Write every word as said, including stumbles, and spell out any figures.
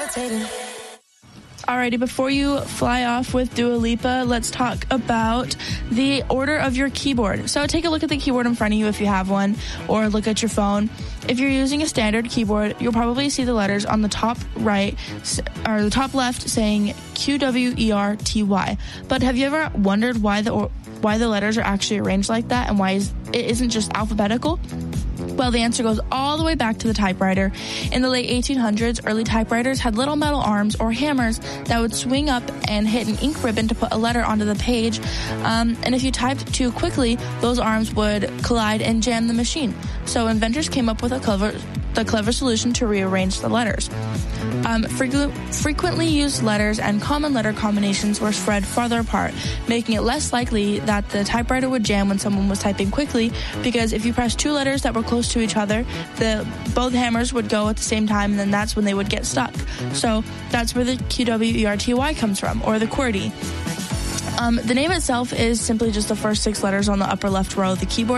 Alrighty, before you fly off with Dua Lipa, let's talk about the order of your keyboard. So take a look at the keyboard in front of you if you have one, or look at your phone. If you're using a standard keyboard, you'll probably see the letters on the top right or the top left saying Q W E R T Y. But have you ever wondered why the or, why the letters are actually arranged like that and why is, it isn't just alphabetical? Well, the answer goes all the way back to the typewriter. In the late eighteen hundreds, early typewriters had little metal arms or hammers that would swing up and hit an ink ribbon to put a letter onto the page. Um, and if you typed too quickly, those arms would collide and jam the machine. So inventors came up with a clever, the clever solution to rearrange the letters. Um, frequent, frequently used letters and common letter combinations were spread farther apart, making it less likely that the typewriter would jam when someone was typing quickly, because if you pressed two letters that were close to each other, the both hammers would go at the same time, and then that's when they would get stuck. So that's where the Q W E R T Y comes from, or the QWERTY. Um, the name itself is simply just the first six letters on the upper left row of the keyboard.